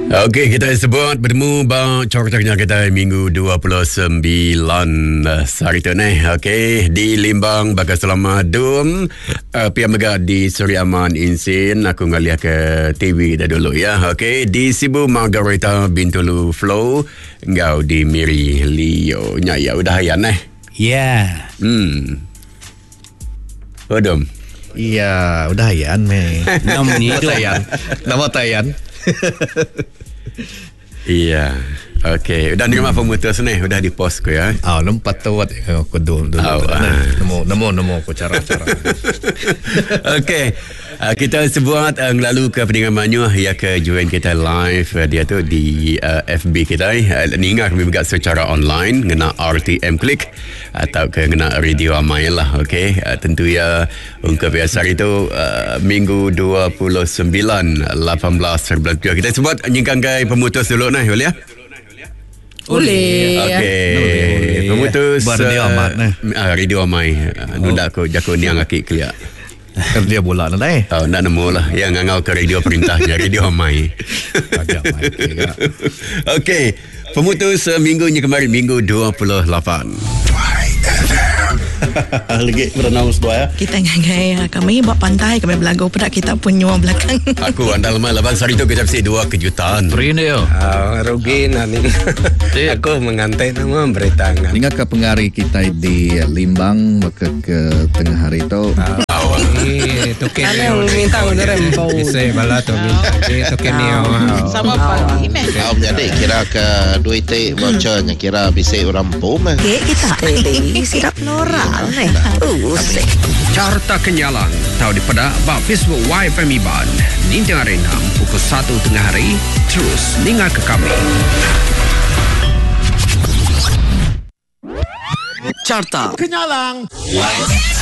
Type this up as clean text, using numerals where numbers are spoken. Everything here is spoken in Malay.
Okey, kita sebut bertemu bang coroknya kita minggu 29 hari tu ni. Okey, di Limbang bakal selama dum pihak mega di Suri Aman Insin aku ngalih ke TV dah dulu ya. Okey, di Sibu Margarita Bintulu Flow engkau di Miri Leo nya ya udah hayan Ya. Odom. Iya, udah hayan Nama Tayan. Iya. Okey, udah di rumah pemutus ni, udah di post ko ya. Nampak tawat aku dulu. Namo ko cara-cara. Okey. Kita sebut lalu ke pendengar Manyu ya ke join kita live dia tu di FB kita ni ingat kami buat secara online kena RTM Klik atau ke kena Radio Amai lah. Okey, tentu ya ungkap biasa itu minggu 29 18 19 kita sebut nyingkang kai pemutus dulu nah boleh ya. Boleh. Okey. Pemutus Radio Amat Radio Amai nunda aku jako niang akik clear. Kerja bola nak nak nemu lah yang ngangau ke radio perintahnya Radio Amai. Okey, pemutus minggunya kemarin minggu 28. Lagi berannounce doa ya. Kita ngagai kami buat pantai kami belagu pada kita punya belakang. Aku andal malam hari tu kita mesti dua kejutan. Rindu. Rugi nanti. Aku mengantai nama beretangan. Ingat ke pengari kita di Limbang ke tengah hari itu. Itu kena minta udah rempau. Bisa bala tu minta. Itu kena. Sama pagi meh. Jadi kira ke duit vouchernya kira bisa rampung meh. Kita sirap noral nih. Carta Kenyalang tahu di pada bab Facebook YFM Iban. Ninja Arena pukul 1 tengah hari. Terus dengar ke kami. Carta Kenyalang.